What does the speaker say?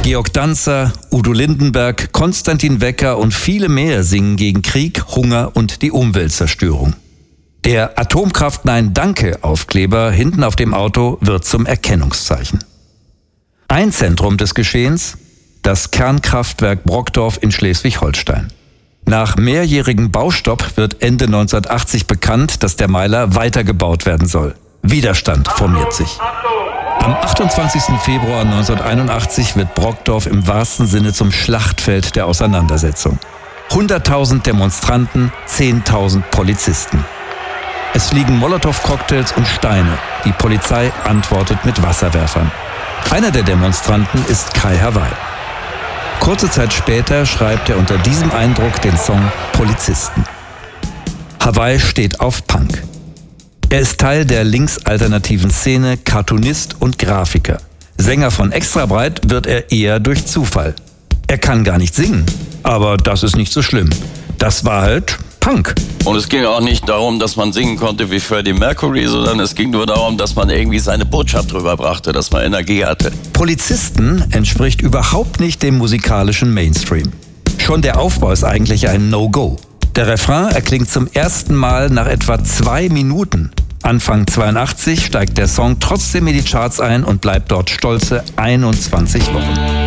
Georg Danzer, Udo Lindenberg, Konstantin Wecker und viele mehr singen gegen Krieg, Hunger und die Umweltzerstörung. Der Atomkraft Nein Danke Aufkleber hinten auf dem Auto wird zum Erkennungszeichen. Ein Zentrum des Geschehens: das Kernkraftwerk Brockdorf in Schleswig-Holstein. Nach mehrjährigem Baustopp wird Ende 1980 bekannt, dass der Meiler weitergebaut werden soll. Widerstand formiert sich. Am 28. Februar 1981 wird Brockdorf im wahrsten Sinne zum Schlachtfeld der Auseinandersetzung. 100.000 Demonstranten, 10.000 Polizisten. Es fliegen Molotow-Cocktails und Steine. Die Polizei antwortet mit Wasserwerfern. Einer der Demonstranten ist Kai Hawaii. Kurze Zeit später schreibt er unter diesem Eindruck den Song Polizisten. Hawaii steht auf Punk. Er ist Teil der linksalternativen Szene, Cartoonist und Grafiker. Sänger von Extrabreit wird er eher durch Zufall. Er kann gar nicht singen, aber das ist nicht so schlimm. Das war halt Punk. Und es ging auch nicht darum, dass man singen konnte wie Freddie Mercury, sondern es ging nur darum, dass man irgendwie seine Botschaft rüberbrachte, dass man Energie hatte. Polizisten entspricht überhaupt nicht dem musikalischen Mainstream. Schon der Aufbau ist eigentlich ein No-Go. Der Refrain erklingt zum ersten Mal nach etwa 2 Minuten. Anfang 82 steigt der Song trotzdem in die Charts ein und bleibt dort stolze 21 Wochen.